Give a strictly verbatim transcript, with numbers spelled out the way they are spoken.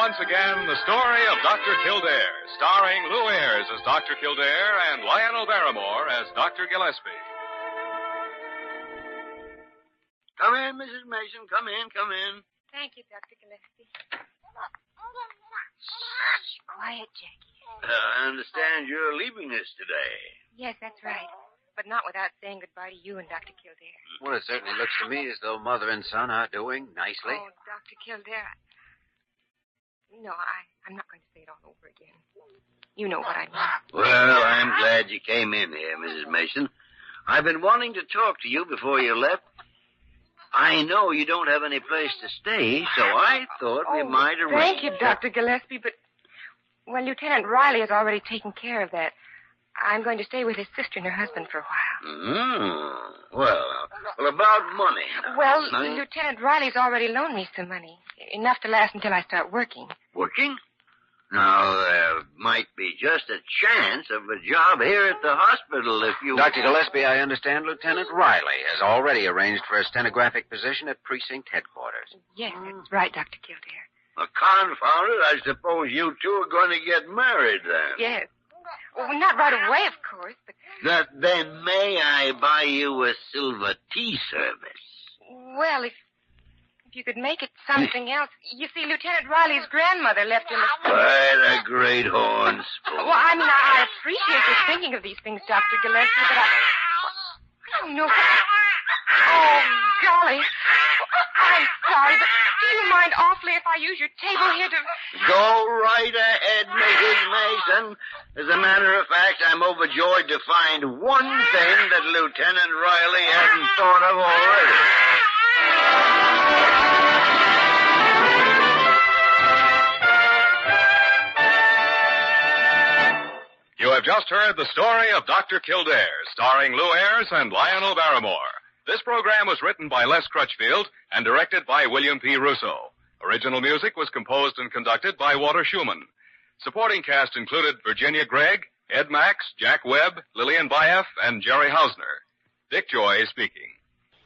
once again the story of Doctor Kildare, starring Lou Ayres as Doctor Kildare and Lionel Barrymore as Doctor Gillespie. Come in, Missus Mason. Come in, come in. Thank you, Doctor Gillespie. Shh, quiet, Jackie. Uh, I understand you're leaving us today. Yes, that's right. But not without saying goodbye to you and Doctor Kildare. Well, it certainly looks to me as though Mother and Son are doing nicely. Oh, Doctor Kildare. No, I, I'm not going to say it all over again. You know what I mean. Well, I'm glad you came in here, Missus Mason. I've been wanting to talk to you before you left. I know you don't have any place to stay, so I thought we oh, might arrange... Thank you, Doctor Gillespie, but... Well, Lieutenant Riley has already taken care of that. I'm going to stay with his sister and her husband for a while. Mm. Well, well, about money. Well, money? Lieutenant Riley's already loaned me some money. Enough to last until I start working. Working? Now, there might be just a chance of a job here at the hospital if you... Doctor Gillespie, I understand Lieutenant Riley has already arranged for a stenographic position at precinct headquarters. Yes, that's right, Doctor Kildare. Well, confound it, I suppose you two are going to get married then. Yes. Well, not right away, of course, but... That, then may I buy you a silver tea service? Well, if... If you could make it something else. You see, Lieutenant Riley's grandmother left him a... Quite a great horn spoon. Well, I mean, I, I appreciate your thinking of these things, Doctor Gillespie, but I... I don't know. Oh, golly. I'm sorry, but do you mind awfully if I use your table here to... Go right ahead, Missus Mason. As a matter of fact, I'm overjoyed to find one thing that Lieutenant Riley hadn't thought of already. You have just heard the story of Doctor Kildare, starring Lou Ayres and Lionel Barrymore. This program was written by Les Crutchfield and directed by William P. Russo. Original music was composed and conducted by Walter Schumann. Supporting cast included Virginia Gregg, Ed Max, Jack Webb, Lillian Baeff, and Jerry Hausner. Dick Joy speaking.